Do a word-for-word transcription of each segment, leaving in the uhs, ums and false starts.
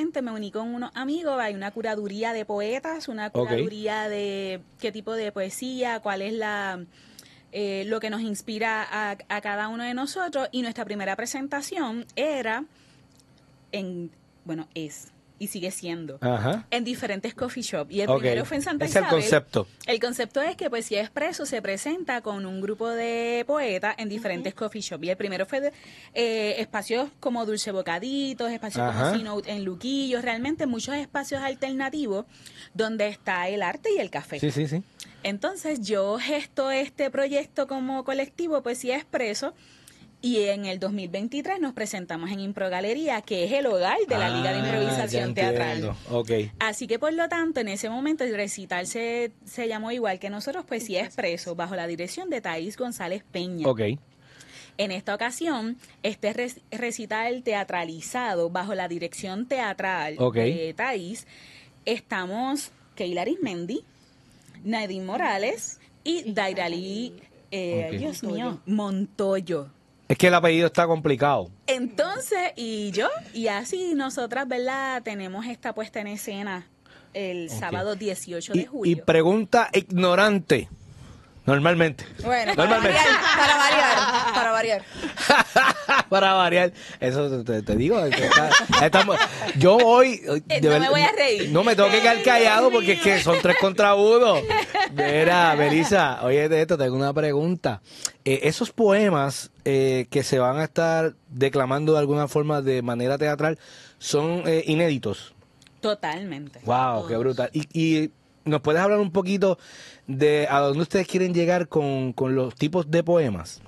recientemente me uní con unos amigos, hay una curaduría de poetas, una curaduría okay. de qué tipo de poesía, cuál es la eh, lo que nos inspira a, a cada uno de nosotros, y nuestra primera presentación era en, bueno, es... y sigue siendo, Ajá. en diferentes coffee shops. Y el okay. primero fue en Santa Isabel. Es el concepto. El concepto es que Poesía Expreso se presenta con un grupo de poetas en diferentes uh-huh. coffee shops. Y el primero fue de, eh, espacios como Dulce Bocaditos, espacios Ajá. como C-Note en Luquillo, realmente muchos espacios alternativos donde está el arte y el café. Sí, sí, sí. Entonces yo gesto este proyecto como colectivo Poesía Expreso, y en el dos mil veintitrés nos presentamos en Impro Galería, que es el hogar de la ah, Liga de Improvisación Teatral. Okay. Así que, por lo tanto, en ese momento el recital se, se llamó igual que nosotros, Poesía Expreso, bajo la dirección de Thaís González Peña. Okay. En esta ocasión, este recital teatralizado bajo la dirección teatral okay. de Thaís, estamos Keila Arismendi, Nadine Morales y Dairali, eh, okay. Dios mío, Montoyo. Es que el apellido está complicado. Entonces, y yo, y así nosotras, ¿verdad? Tenemos esta puesta en escena el okay. sábado dieciocho de julio. Y, y pregunta ignorante, normalmente. Bueno, normalmente. Para variar, para variar. Para variar. Para variar. Eso te, te digo. Está, estamos, yo hoy... De no verdad, me voy a reír. No me tengo que quedar callado porque es que son tres contra uno. Mira, Melissa, oye, de esto tengo una pregunta. Eh, esos poemas eh, que se van a estar declamando de alguna forma de manera teatral son eh, inéditos. Totalmente. Wow, Todos. Qué brutal. Y, y ¿nos puedes hablar un poquito de a dónde ustedes quieren llegar con, con los tipos de poemas?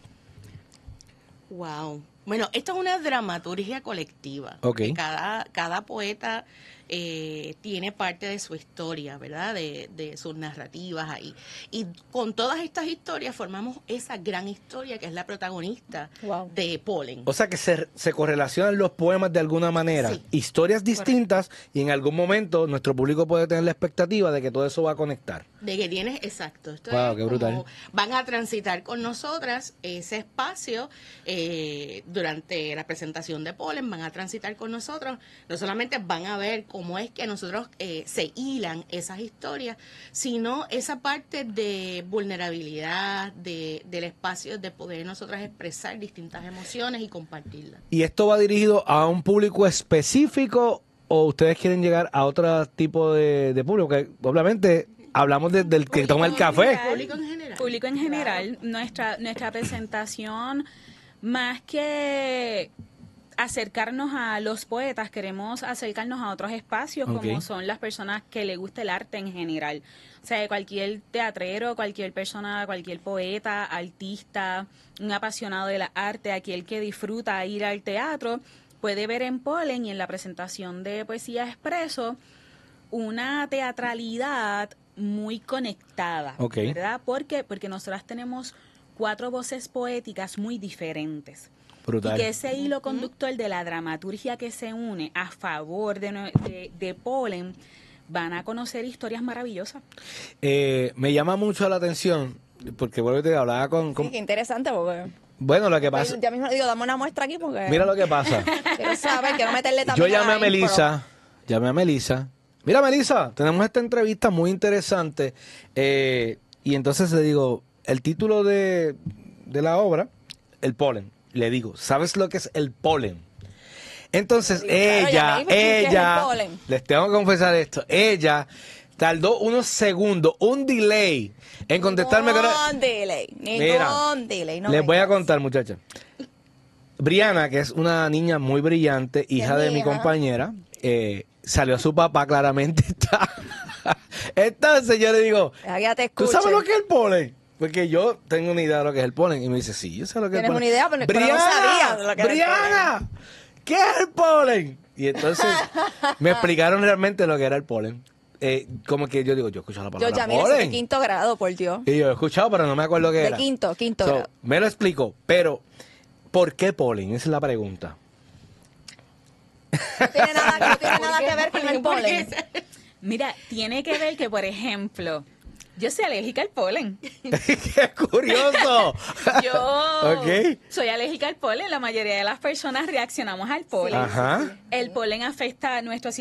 Wow. Bueno, esto es una dramaturgia colectiva. Okay. Cada, cada poeta eh, tiene parte de su historia, ¿verdad? De, de sus narrativas ahí. Y con todas estas historias formamos esa gran historia que es la protagonista wow. de Polen. O sea que se, se correlacionan los poemas de alguna manera. Sí. Historias distintas. Correcto. Y en algún momento nuestro público puede tener la expectativa de que todo eso va a conectar. De que tienes, exacto. Esto wow, es qué brutal. Como van a transitar con nosotras ese espacio eh, durante la presentación de Polen, van a transitar con nosotros. No solamente van a ver cómo es que nosotros eh, se hilan esas historias, sino esa parte de vulnerabilidad, de, del espacio de poder nosotras expresar distintas emociones y compartirlas. ¿Y esto va dirigido a un público específico o ustedes quieren llegar a otro tipo de, de público? Que obviamente hablamos de, del que toma el café. Público en general. Público en general. Nuestra, nuestra presentación, más que acercarnos a los poetas, queremos acercarnos a otros espacios okay. como son las personas que le gusta el arte en general. O sea, cualquier teatrero, cualquier persona, cualquier poeta, artista, un apasionado de la arte, aquel que disfruta ir al teatro, puede ver en Polen y en la presentación de Poesía Expreso una teatralidad muy conectada, okay. ¿verdad? ¿Por qué? Porque nosotras tenemos cuatro voces poéticas muy diferentes. Brutal. Y que ese hilo conductor de la dramaturgia que se une a favor de, de, de Polen, van a conocer historias maravillosas. Eh, me llama mucho la atención, porque vuelvo a te hablaba con, con... Sí, qué interesante, porque... Bueno, lo que pasa... Ya mismo digo, dame una muestra aquí porque... Mira lo que pasa. Quiero saber, quiero meterle también. Yo llamé a Melissa, pero... llamé a Melissa. Mira, Melissa, tenemos esta entrevista muy interesante. Eh, y entonces le digo, el título de, de la obra, El Polen. Le digo, ¿sabes lo que es el polen? Entonces sí, ella, claro, ella, les tengo que confesar esto, ella tardó unos segundos, un delay en contestarme. Un delay, ningún delay. No les voy a contar, muchachas. Briana, que es una niña muy brillante, hija de mi compañera, eh, salió a su papá, claramente está. Entonces yo le digo, ¿tú sabes lo que es el polen? Porque yo tengo una idea de lo que es el polen. Y me dice, sí, yo sé lo que es el polen. ¿Tienes una idea? Pero, Briana, pero no sabía lo que Briana, era el polen. ¿Qué es el polen? Y entonces me explicaron realmente lo que era el polen. Eh, como que yo digo, yo he escuchado la palabra yo ya, polen. Mira, de quinto grado, por Dios. Y yo he escuchado, pero no me acuerdo qué de era. De quinto, quinto so, grado. Me lo explicó, pero ¿por qué polen? Esa es la pregunta. No tiene nada, no tiene nada que ver con el polen. Mira, tiene que ver que, por ejemplo... Yo soy alérgica al polen. ¡Qué curioso! Yo okay. soy alérgica al polen. La mayoría de las personas reaccionamos al polen. Ajá. El polen afecta a nuestro sistema